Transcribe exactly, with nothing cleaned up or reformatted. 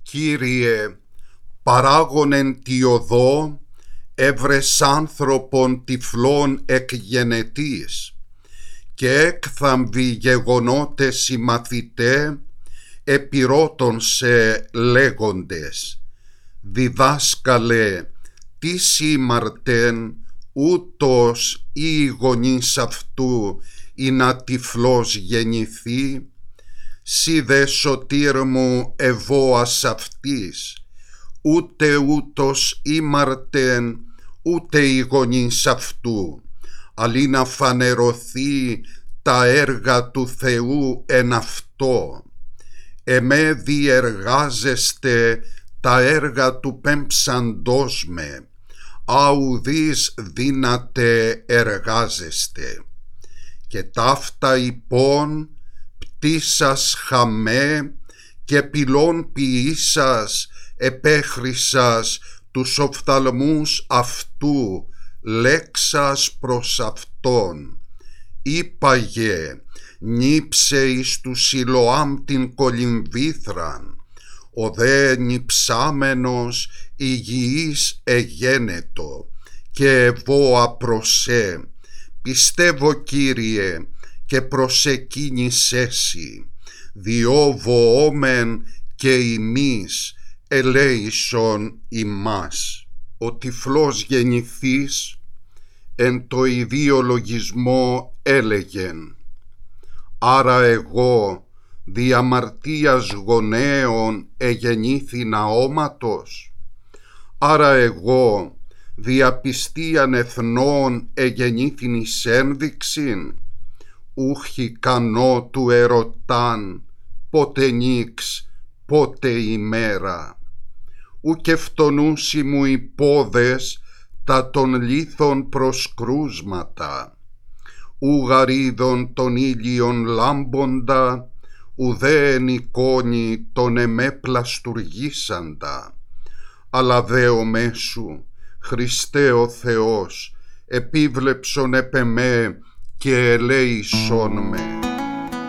Κύριε, παράγων εν τη οδό, έβρες άνθρωπον τυφλών εκ γενετής, και έκθαμβοι γεγονότες οι μαθητέ, επιρώτων σε λέγοντες, διδάσκαλε, τι σήμαρτεν, ούτως ή οι γονείς αυτού ή να τυφλός γεννηθεί, σι δε σωτήρ μου εβόας αυτής, ούτε ούτως ήμαρτεν, ούτε οι γονείς αυτού, αλλή να φανερωθεί τα έργα του Θεού εν αυτό. Εμέ διεργάζεστε τα έργα του πέμψαντός με, αουδείς δύναται εργάζεστε. Και ταύτα υπόν πτήσας χαμέ και πυλών ποιήσας επέχρησας τους οφθαλμούς αυτού, λέξας προς αυτόν. Είπαγε, νύψε εις του Σιλοάμ την κολυμβήθραν, ο δε νυψάμενος υγιής εγένετο, και εβόα προσέ. Πιστεύω, Κύριε, και προσεκίνησέσι, διό βοόμεν και ημείς ελέησον ημάς. Ο τυφλός γεννηθής εν το ιδίο λογισμό έλεγεν, άρα εγώ δι' αμαρτίας γονέων εγεννήθη αόματος, άρα εγώ δι' απιστίαν εθνών εγεννήθην εις ένδειξην, ούχι κανό του ερωτάν, πότε νύξ, πότε ημέρα. Ουκ ευτονούσι μου οι πόδες τα των λίθων προσκρούσματα, ου γαρίδων των ήλιων λάμποντα, ουδέ εν εικόνη των εμέ πλαστουργήσαντα, αλλά δε ο μέσου, Χριστέ ο Θεός, επίβλεψον επ' εμέ και ελέησον με.